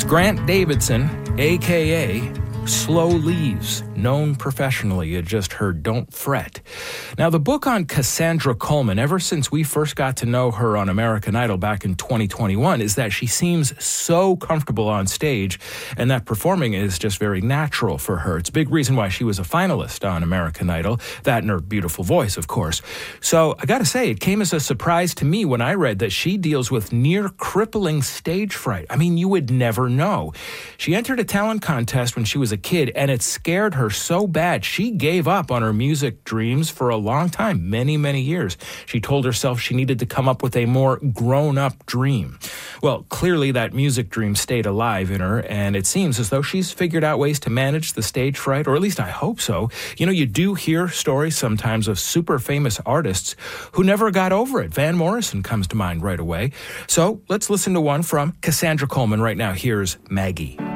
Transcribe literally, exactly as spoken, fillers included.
Grant Davidson, a k a. Slow Leaves, known professionally. You just heard Don't Fret. Now, the book on Cassandra Coleman, ever since we first got to know her on American Idol back in twenty twenty-one, is that she seems so comfortable on stage and that performing is just very natural for her. It's a big reason why she was a finalist on American Idol, that and her beautiful voice, of course. So I got to say, it came as a surprise to me when I read that she deals with near crippling stage fright. I mean, you would never know. She entered a talent contest when she was a kid, and it scared her so bad she gave up on her music dreams for a long time, many, many years. She told herself she needed to come up with a more grown-up dream. Well, clearly that music dream stayed alive in her, and it seems as though she's figured out ways to manage the stage fright, or at least I hope so. You know, you do hear stories sometimes of super famous artists who never got over it. Van Morrison comes to mind right away. So let's listen to one from Cassandra Coleman right now. Here's Maggie.